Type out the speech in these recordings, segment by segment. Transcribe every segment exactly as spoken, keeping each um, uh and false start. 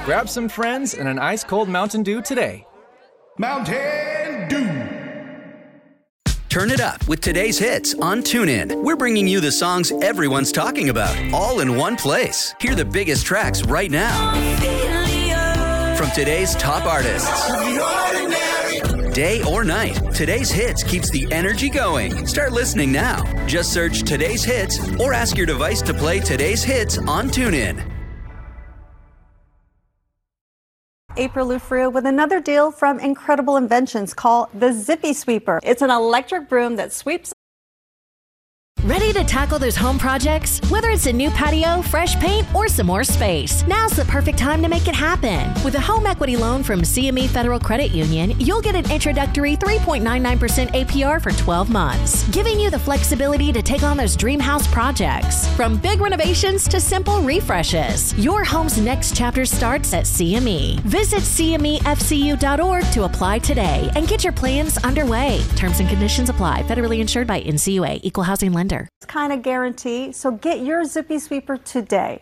Grab some friends and an ice-cold Mountain Dew today. Mountain Dew. Turn it up with today's hits on TuneIn. We're bringing you the songs everyone's talking about, all in one place. Hear the biggest tracks right now from today's top artists. Day or night, today's hits keeps the energy going. Start listening now. Just search today's hits or ask your device to play today's hits on TuneIn. April Lufrio with another deal from Incredible Inventions called the Zippy Sweeper. It's an electric broom that sweeps. Ready to tackle those home projects? Whether it's a new patio, fresh paint, or some more space, now's the perfect time to make it happen. With a home equity loan from C M E Federal Credit Union, you'll get an introductory three point nine nine percent A P R for twelve months, giving you the flexibility to take on those dream house projects. From big renovations to simple refreshes, your home's next chapter starts at C M E. Visit C M E F C U dot org to apply today and get your plans underway. Terms and conditions apply. Federally insured by N C U A, Equal Housing Lender. It's kind of guarantee, so get your Zippy Sweeper today.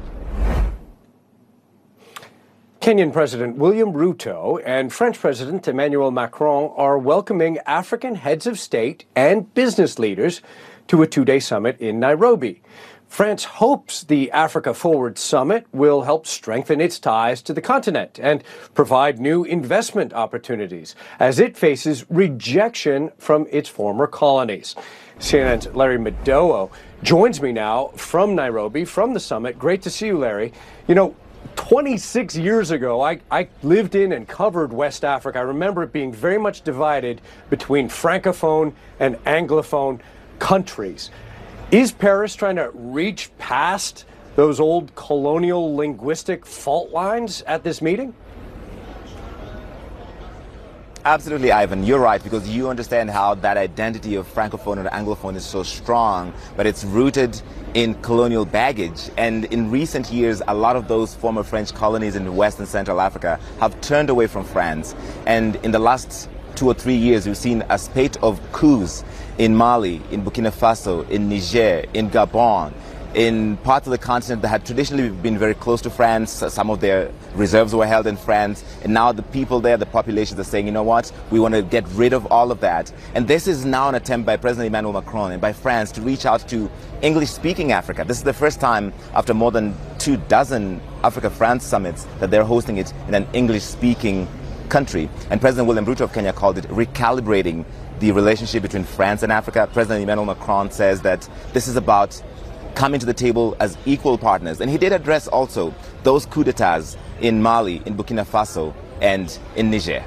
Kenyan President William Ruto and French President Emmanuel Macron are welcoming African heads of state and business leaders to a two-day summit in Nairobi. France hopes the Africa Forward Summit will help strengthen its ties to the continent and provide new investment opportunities as it faces rejection from its former colonies. C N N's Larry Madowo joins me now from Nairobi, from the summit. Great to see you, Larry. You know, twenty-six years ago, I, I lived in and covered West Africa. I remember it being very much divided between Francophone and Anglophone countries. Is Paris trying to reach past those old colonial linguistic fault lines at this meeting? Absolutely, Ivan. You're right, because you understand how that identity of Francophone and Anglophone is so strong, but it's rooted in colonial baggage. And in recent years, a lot of those former French colonies in West and Central Africa have turned away from France. And in the last two or three years, we've seen a spate of coups in Mali, in Burkina Faso, in Niger, in Gabon, in parts of the continent that had traditionally been very close to France. Some of their reserves were held in France, and now the people there, the populations are saying, you know what, we want to get rid of all of that. And this is now an attempt by President Emmanuel Macron and by France to reach out to English-speaking Africa. This is the first time after more than two dozen Africa-France summits that they're hosting it in an English-speaking country. And President William Ruto of Kenya called it recalibrating the relationship between France and Africa. President Emmanuel Macron says that this is about coming to the table as equal partners. And he did address also those coups d'etats in Mali, in Burkina Faso, and in Niger.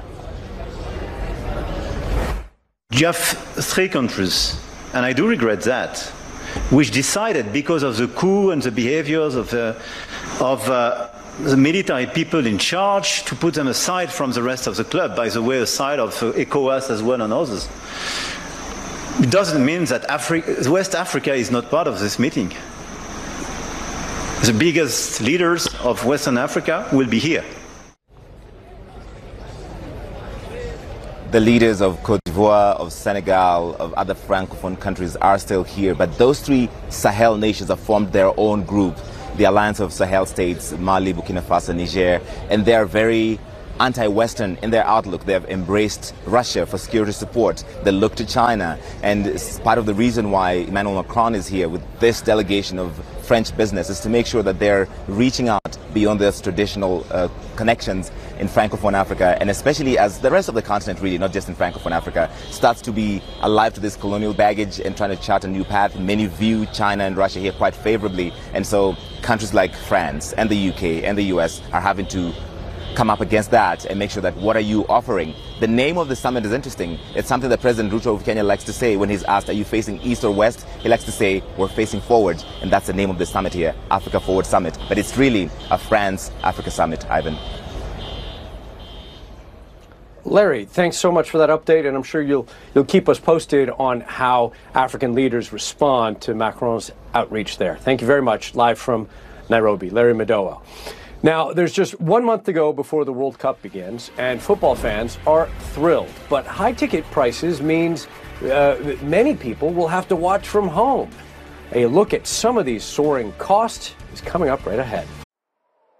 You have three countries, and I do regret that, which decided, because of the coup and the behaviors of, uh, of uh, the military people in charge, to put them aside from the rest of the club, by the way, aside of uh, ECOWAS as well and others. It doesn't mean that Afri- West Africa is not part of this meeting. The biggest leaders of Western Africa will be here. The leaders of Cote d'Ivoire, of Senegal, of other Francophone countries are still here, but those three Sahel nations have formed their own group, the Alliance of Sahel States, Mali, Burkina Faso, Niger, and they are very anti-Western in their outlook. They have embraced Russia for security support. They look to China, and it's part of the reason why Emmanuel Macron is here with this delegation of French business is to make sure that they're reaching out beyond those traditional uh, connections in Francophone Africa, and especially as the rest of the continent, really, not just in Francophone Africa, starts to be alive to this colonial baggage and trying to chart a new path. Many view China and Russia here quite favorably, and so countries like France and the U K and the U S are having to come up against that and make sure that what are you offering. The name of the summit is interesting. It's something that President Ruto of Kenya likes to say when he's asked, are you facing east or west? He likes to say, we're facing forward, and that's the name of the summit here, Africa Forward Summit. But it's really a France-Africa summit, Ivan. Larry, thanks so much for that update, and I'm sure you'll you'll keep us posted on how African leaders respond to Macron's outreach there. Thank you very much. Live from Nairobi, Larry Madowo. Now, there's just one month to go before the World Cup begins, and football fans are thrilled. But high ticket prices means uh, many people will have to watch from home. A look at some of these soaring costs is coming up right ahead.